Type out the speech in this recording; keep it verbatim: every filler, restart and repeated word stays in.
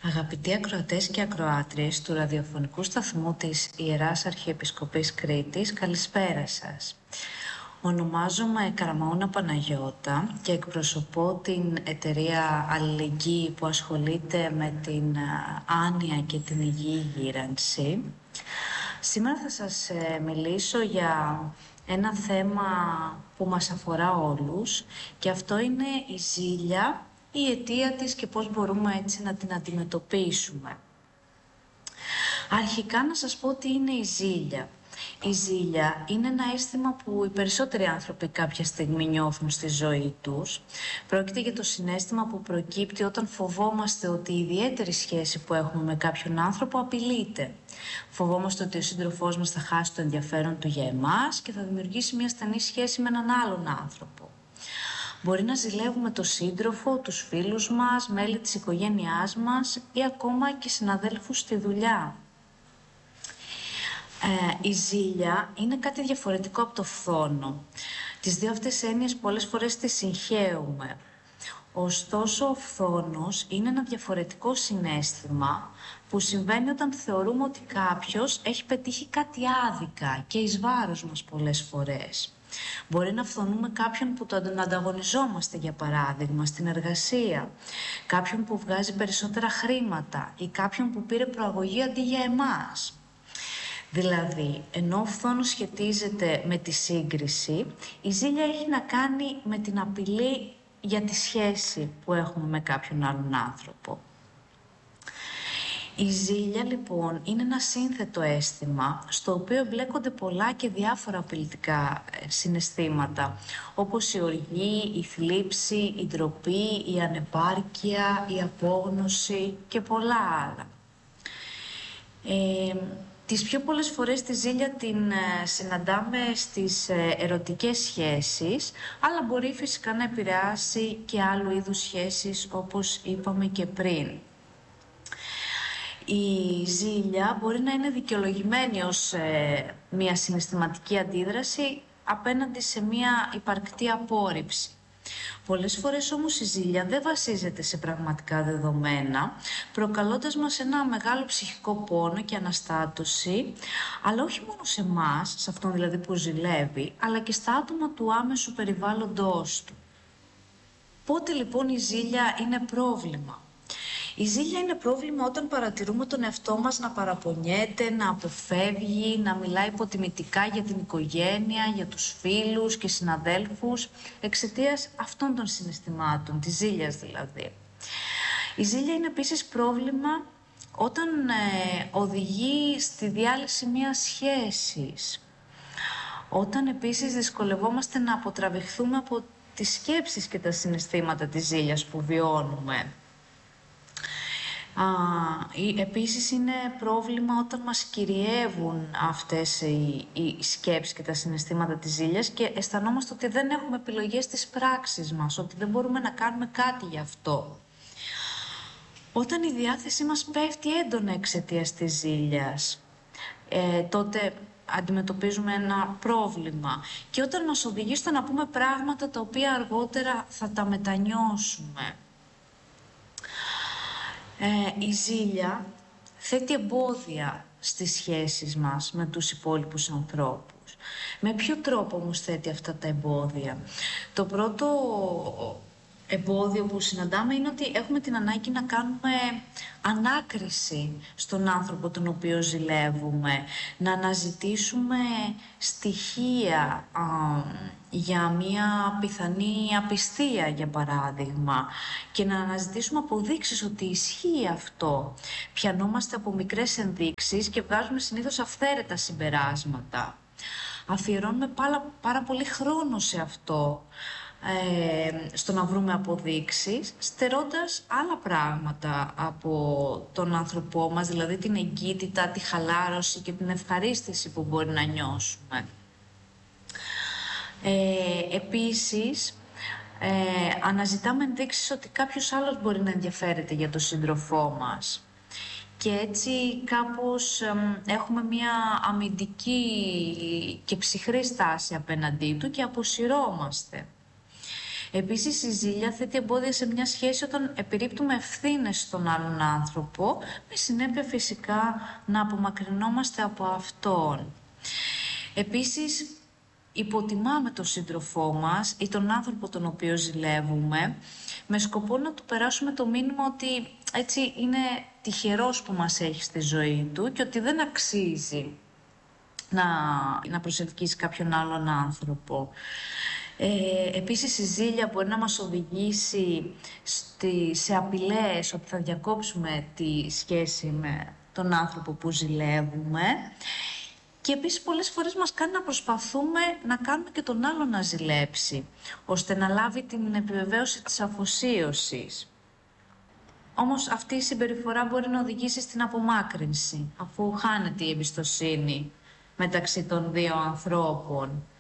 Αγαπητοί ακροατές και ακροάτριες του ραδιοφωνικού σταθμού της Ιεράς Αρχιεπισκοπής Κρήτης, καλησπέρα σας. Ονομάζομαι Καραμαούνα Παναγιώτα και εκπροσωπώ την εταιρεία Αλληλεγγύη που ασχολείται με την άνοια και την υγιή γύρανση. Σήμερα θα σας μιλήσω για ένα θέμα που μας αφορά όλους και αυτό είναι η ζήλια, η αιτία της και πώς μπορούμε έτσι να την αντιμετωπίσουμε. Αρχικά να σας πω τι είναι η ζήλια. Η ζήλια είναι ένα αίσθημα που οι περισσότεροι άνθρωποι κάποια στιγμή νιώθουν στη ζωή τους. Πρόκειται για το συναίσθημα που προκύπτει όταν φοβόμαστε ότι η ιδιαίτερη σχέση που έχουμε με κάποιον άνθρωπο απειλείται. Φοβόμαστε ότι ο σύντροφός μας θα χάσει το ενδιαφέρον του για εμάς και θα δημιουργήσει μια στενή σχέση με έναν άλλον άνθρωπο. Μπορεί να ζηλεύουμε τον σύντροφο, τους φίλους μας, μέλη της οικογένειάς μας ή ακόμα και συναδέλφους στη δουλειά. Ε, η ζήλια είναι κάτι διαφορετικό από το φθόνο. Τις δύο αυτές έννοιες πολλές φορές τις συγχέουμε. Ωστόσο, ο φθόνος είναι ένα διαφορετικό συναίσθημα που συμβαίνει όταν θεωρούμε ότι κάποιος έχει πετύχει κάτι άδικα και εις βάρος μας πολλές φορές. Μπορεί να φθονούμε κάποιον που τον ανταγωνιζόμαστε, για παράδειγμα, στην εργασία, κάποιον που βγάζει περισσότερα χρήματα ή κάποιον που πήρε προαγωγή αντί για εμάς. Δηλαδή, ενώ ο φθόνος σχετίζεται με τη σύγκριση, η ζήλια έχει να κάνει με την απειλή για τη σχέση που έχουμε με κάποιον άλλον άνθρωπο. Η ζήλια, λοιπόν, είναι ένα σύνθετο αίσθημα στο οποίο εμπλέκονται πολλά και διάφορα απειλητικά συναισθήματα, όπως η οργή, η θλίψη, η ντροπή, η ανεπάρκεια, η απόγνωση και πολλά άλλα. Ε, τις πιο πολλές φορές τη ζήλια την ε, συναντάμε στις ε, ερωτικές σχέσεις, αλλά μπορεί φυσικά να επηρεάσει και άλλου είδους σχέσεις, όπως είπαμε και πριν. Η ζήλια μπορεί να είναι δικαιολογημένη ως ε, μια συναισθηματική αντίδραση απέναντι σε μια υπαρκτή απόρριψη. Πολλές φορές όμως η ζήλια δεν βασίζεται σε πραγματικά δεδομένα, προκαλώντας μας ένα μεγάλο ψυχικό πόνο και αναστάτωση, αλλά όχι μόνο σε εμάς, σε αυτόν δηλαδή που ζηλεύει, αλλά και στα άτομα του άμεσου περιβάλλοντος του. Πότε λοιπόν η ζήλια είναι πρόβλημα? Η ζήλια είναι πρόβλημα όταν παρατηρούμε τον εαυτό μας να παραπονιέται, να αποφεύγει, να μιλάει υποτιμητικά για την οικογένεια, για τους φίλους και συναδέλφους, εξαιτίας αυτών των συναισθημάτων, της ζήλιας δηλαδή. Η ζήλια είναι επίσης πρόβλημα όταν ε, οδηγεί στη διάλυση μιας σχέσης. Όταν επίσης δυσκολευόμαστε να αποτραβηχθούμε από τις σκέψεις και τα συναισθήματα της ζήλιας που βιώνουμε. Α, επίσης είναι πρόβλημα όταν μας κυριεύουν αυτές οι, οι σκέψεις και τα συναισθήματα της ζήλιας και αισθανόμαστε ότι δεν έχουμε επιλογές στις πράξεις μας, ότι δεν μπορούμε να κάνουμε κάτι γι' αυτό. Όταν η διάθεσή μας πέφτει έντονα εξαιτίας της ζήλιας, ε, τότε αντιμετωπίζουμε ένα πρόβλημα και όταν μας οδηγεί στο να πούμε πράγματα τα οποία αργότερα θα τα μετανιώσουμε. Ε, η ζήλια θέτει εμπόδια στις σχέσεις μας με τους υπόλοιπους ανθρώπους. Με ποιο τρόπο όμως θέτει αυτά τα εμπόδια? Το πρώτο εμπόδιο που συναντάμε είναι ότι έχουμε την ανάγκη να κάνουμε ανάκριση στον άνθρωπο τον οποίο ζηλεύουμε, να αναζητήσουμε στοιχεία α, για μια πιθανή απιστία, για παράδειγμα, και να αναζητήσουμε αποδείξεις ότι ισχύει αυτό. Πιανόμαστε από μικρές ενδείξεις και βγάζουμε συνήθως αυθαίρετα συμπεράσματα. Αφιερώνουμε πάρα, πάρα πολύ χρόνο σε αυτό, Ε, στο να βρούμε αποδείξεις, στερώντας άλλα πράγματα από τον άνθρωπό μας, δηλαδή την εγκύτητα, τη χαλάρωση και την ευχαρίστηση που μπορεί να νιώσουμε. Ε, επίσης, ε, αναζητάμε ενδείξεις ότι κάποιος άλλος μπορεί να ενδιαφέρεται για τον σύντροφό μας. Και έτσι κάπως ε, έχουμε μια αμυντική και ψυχρή στάση απέναντί του και αποσυρώμαστε. Επίσης, η ζήλια θέτει εμπόδια σε μια σχέση όταν επιρρύπτουμε ευθύνες στον άλλον άνθρωπο, με συνέπεια φυσικά να απομακρυνόμαστε από αυτόν. Επίσης, υποτιμάμε τον σύντροφό μας ή τον άνθρωπο τον οποίο ζηλεύουμε, με σκοπό να του περάσουμε το μήνυμα ότι έτσι είναι τυχερός που μας έχει στη ζωή του και ότι δεν αξίζει να, να προσελκύσει κάποιον άλλον άνθρωπο. Ε, επίσης, η ζήλια μπορεί να μας οδηγήσει στη, σε απειλές ότι θα διακόψουμε τη σχέση με τον άνθρωπο που ζηλεύουμε. Και επίσης πολλές φορές μας κάνει να προσπαθούμε να κάνουμε και τον άλλο να ζηλέψει, ώστε να λάβει την επιβεβαίωση της αφοσίωσης. Όμως αυτή η συμπεριφορά μπορεί να οδηγήσει στην απομάκρυνση, αφού χάνεται η εμπιστοσύνη μεταξύ των δύο ανθρώπων.